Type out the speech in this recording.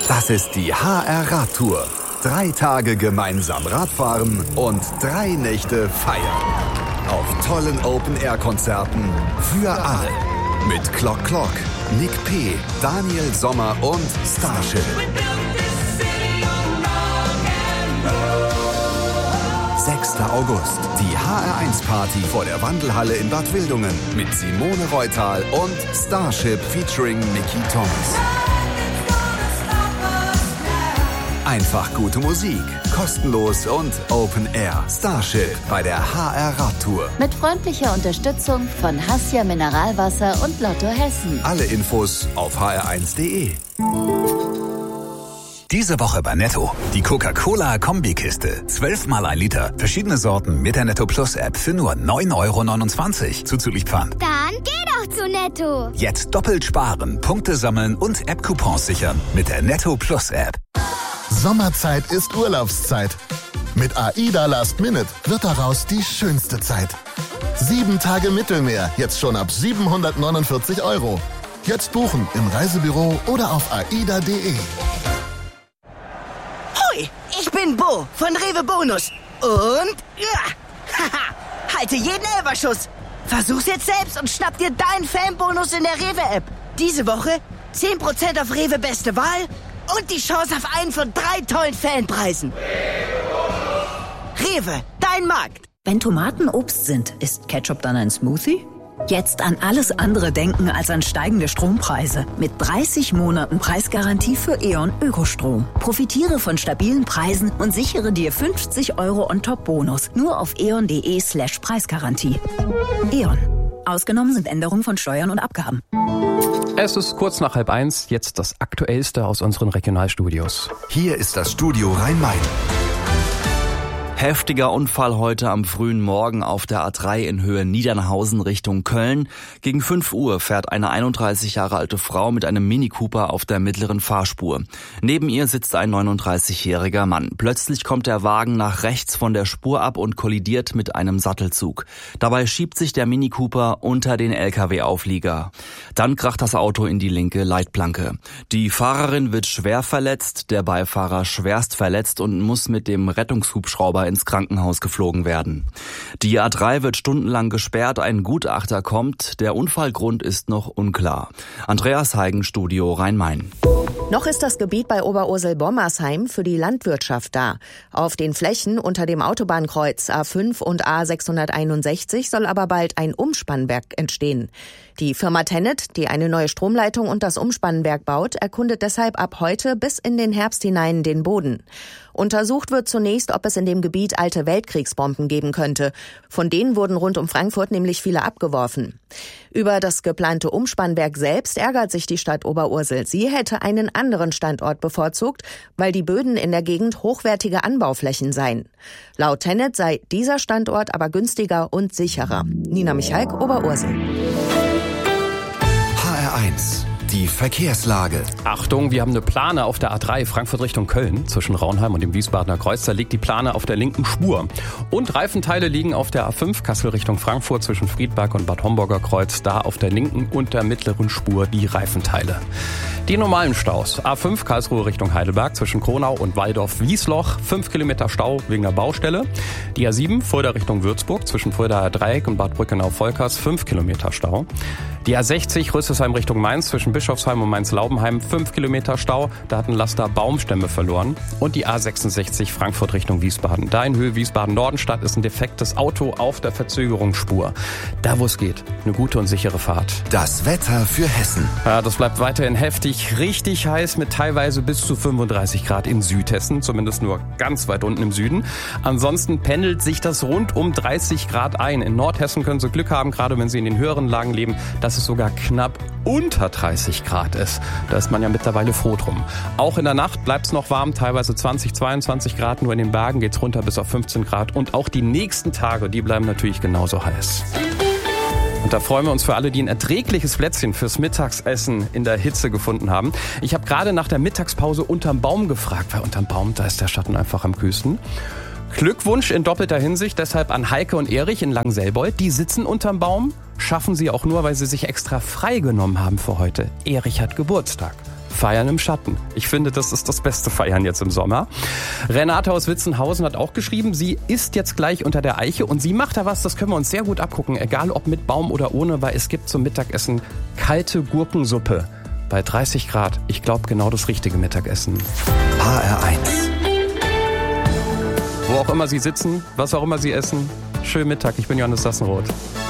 Das ist die HR Radtour. 3 Tage gemeinsam Radfahren und 3 Nächte feiern. Auf tollen Open-Air-Konzerten für alle. Mit Clock, Nick P., Daniel Sommer und Starship. 6. August, die HR1-Party vor der Wandelhalle in Bad Wildungen mit Simone Reutal und Starship featuring Mickey Thomas. Einfach gute Musik, kostenlos und Open Air. Starship bei der HR Radtour. Mit freundlicher Unterstützung von Hassia Mineralwasser und Lotto Hessen. Alle Infos auf hr1.de. Diese Woche bei Netto. Die Coca-Cola-Kombikiste. 12 mal 1 Liter. Verschiedene Sorten mit der Netto Plus App für nur 9,29 € zuzüglich Pfand. Dann geh doch zu Netto. Jetzt doppelt sparen, Punkte sammeln und App-Coupons sichern mit der Netto Plus App. Sommerzeit ist Urlaubszeit. Mit AIDA Last Minute wird daraus die schönste Zeit. 7 Tage Mittelmeer, jetzt schon ab 749 €. Jetzt buchen im Reisebüro oder auf aida.de. Hoi, ich bin Bo von Rewe Bonus. Und halte jeden Elferschuss. Versuch's jetzt selbst und schnapp dir deinen Fanbonus in der Rewe-App. Diese Woche 10% auf Rewe Beste Wahl und die Chance auf einen von 3 tollen Fanpreisen. Rewe, dein Markt. Wenn Tomaten Obst sind, ist Ketchup dann ein Smoothie? Jetzt an alles andere denken als an steigende Strompreise. Mit 30 Monaten Preisgarantie für E.ON Ökostrom. Profitiere von stabilen Preisen und sichere dir 50 € on top Bonus. Nur auf eon.de/Preisgarantie. E.ON. Ausgenommen sind Änderungen von Steuern und Abgaben. Es ist kurz nach 12:30, jetzt das Aktuellste aus unseren Regionalstudios. Hier ist das Studio Rhein-Main. Heftiger Unfall heute am frühen Morgen auf der A3 in Höhe Niedernhausen Richtung Köln. Gegen 5 Uhr fährt eine 31 Jahre alte Frau mit einem Mini Cooper auf der mittleren Fahrspur. Neben ihr sitzt ein 39-jähriger Mann. Plötzlich kommt der Wagen nach rechts von der Spur ab und kollidiert mit einem Sattelzug. Dabei schiebt sich der Mini Cooper unter den LKW-Auflieger. Dann kracht das Auto in die linke Leitplanke. Die Fahrerin wird schwer verletzt, der Beifahrer schwerst verletzt und muss mit dem Rettungshubschrauber ins Krankenhaus geflogen werden. Die A3 wird stundenlang gesperrt, ein Gutachter kommt. Der Unfallgrund ist noch unklar. Andreas Heigen, Studio Rhein-Main. Noch ist das Gebiet bei Oberursel-Bommersheim für die Landwirtschaft da. Auf den Flächen unter dem Autobahnkreuz A5 und A661 soll aber bald ein Umspannwerk entstehen. Die Firma Tennet, die eine neue Stromleitung und das Umspannwerk baut, erkundet deshalb ab heute bis in den Herbst hinein den Boden. Untersucht wird zunächst, ob es in dem Gebiet alte Weltkriegsbomben geben könnte. Von denen wurden rund um Frankfurt nämlich viele abgeworfen. Über das geplante Umspannwerk selbst ärgert sich die Stadt Oberursel. Sie hätte einen anderen Standort bevorzugt, weil die Böden in der Gegend hochwertige Anbauflächen seien. Laut Tennet sei dieser Standort aber günstiger und sicherer. Nina Michalk, Oberursel. HR1, die Verkehrslage. Achtung, wir haben eine Plane auf der A3 Frankfurt Richtung Köln. Zwischen Raunheim und dem Wiesbadener Kreuz, da liegt die Plane auf der linken Spur. Und Reifenteile liegen auf der A5 Kassel Richtung Frankfurt zwischen Friedberg und Bad Homburger Kreuz. Da auf der linken und der mittleren Spur die Reifenteile. Die normalen Staus. A5 Karlsruhe Richtung Heidelberg zwischen Kronau und Waldorf-Wiesloch. 5 Kilometer Stau wegen der Baustelle. Die A7 Fulda Richtung Würzburg zwischen Fuldaer Dreieck und Bad Brückenau-Volkers. 5 Kilometer Stau. Die A60 Rüsselsheim Richtung Mainz zwischen Bischofsheim und Mainz-Laubenheim. 5 Kilometer Stau. Da hat ein Laster Baumstämme verloren. Und die A66 Frankfurt Richtung Wiesbaden. Da in Höhe Wiesbaden-Nordenstadt ist ein defektes Auto auf der Verzögerungsspur. Da wo es geht. Eine gute und sichere Fahrt. Das Wetter für Hessen. Ja, das bleibt weiterhin heftig. Richtig heiß mit teilweise bis zu 35 Grad in Südhessen, zumindest nur ganz weit unten im Süden. Ansonsten pendelt sich das rund um 30 Grad ein. In Nordhessen können Sie Glück haben, gerade wenn Sie in den höheren Lagen leben, dass es sogar knapp unter 30 Grad ist. Da ist man ja mittlerweile froh drum. Auch in der Nacht bleibt es noch warm, teilweise 20, 22 Grad. Nur in den Bergen geht es runter bis auf 15 Grad. Und auch die nächsten Tage, die bleiben natürlich genauso heiß. Und da freuen wir uns für alle, die ein erträgliches Plätzchen fürs Mittagsessen in der Hitze gefunden haben. Ich habe gerade nach der Mittagspause unterm Baum gefragt, weil unterm Baum, da ist der Schatten einfach am kühlsten. Glückwunsch in doppelter Hinsicht deshalb an Heike und Erich in Langselbold. Die sitzen unterm Baum, schaffen sie auch nur, weil sie sich extra frei genommen haben für heute. Erich hat Geburtstag. Feiern im Schatten. Ich finde, das ist das beste Feiern jetzt im Sommer. Renate aus Witzenhausen hat auch geschrieben, sie ist jetzt gleich unter der Eiche und sie macht da was, das können wir uns sehr gut abgucken, egal ob mit Baum oder ohne, weil es gibt zum Mittagessen kalte Gurkensuppe bei 30 Grad. Ich glaube, genau das richtige Mittagessen. HR1. Wo auch immer Sie sitzen, was auch immer Sie essen, schönen Mittag, ich bin Johannes Sassenroth.